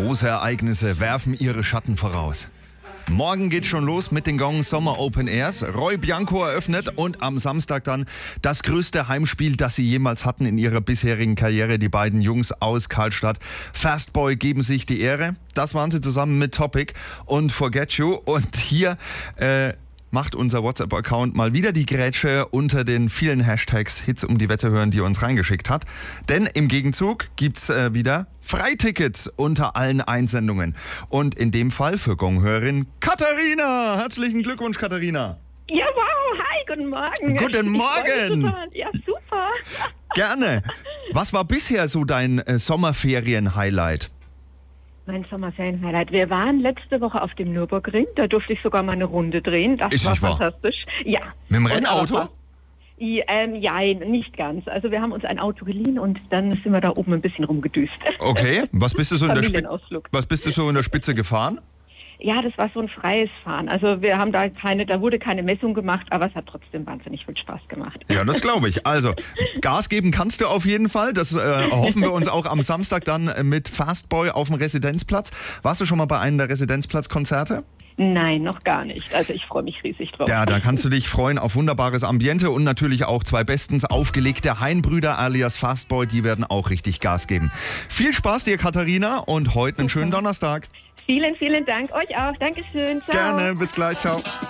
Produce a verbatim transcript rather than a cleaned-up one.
Große Ereignisse werfen ihre Schatten voraus. Morgen geht's schon los mit den Gong Sommer Open Airs. Roy Bianco eröffnet und am Samstag dann das größte Heimspiel, das sie jemals hatten in ihrer bisherigen Karriere. Die beiden Jungs aus Karlstadt, Fastboy, geben sich die Ehre. Das waren sie zusammen mit Topic und Forget You. Und hier äh, macht unser WhatsApp-Account mal wieder die Grätsche unter den vielen Hashtags Hits um die Wette hören, die er uns reingeschickt hat. Denn im Gegenzug gibt's äh, wieder Freitickets unter allen Einsendungen. Und in dem Fall für Gong-Hörerin Katharina. Herzlichen Glückwunsch, Katharina. Ja, wow, hi, guten Morgen. Guten Morgen. Ja, super. Gerne. Was war bisher so dein äh, Sommerferien-Highlight? Mein Sommerferien-Highlight. Wir waren letzte Woche auf dem Nürburgring. Da durfte ich sogar mal eine Runde drehen. Das Ist war nicht wahr? fantastisch. Ja. Mit dem Und Rennauto? aber- I- ähm, ja, nicht ganz. Also wir haben uns ein Auto geliehen und dann sind wir da oben ein bisschen rumgedüst. Okay. Was bist du so in der, Spi- Familienausflug. was bist du so in der Spitze gefahren? Ja, das war so ein freies Fahren. Also wir haben da keine, da wurde keine Messung gemacht, aber es hat trotzdem wahnsinnig viel Spaß gemacht. Ja, das glaube ich. Also, Gas geben kannst du auf jeden Fall. Das äh, hoffen wir uns auch am Samstag dann äh, mit Fastboy auf dem Residenzplatz. Warst du schon mal bei einem der Residenzplatzkonzerte? Nein, noch gar nicht. Also ich freue mich riesig drauf. Ja, da kannst du dich freuen auf wunderbares Ambiente und natürlich auch zwei bestens aufgelegte Hainbrüder alias Fastboy, die werden auch richtig Gas geben. Viel Spaß dir, Katharina, und heute einen schönen Donnerstag. Vielen, vielen Dank. Euch auch. Dankeschön. Ciao. Gerne, bis gleich, ciao.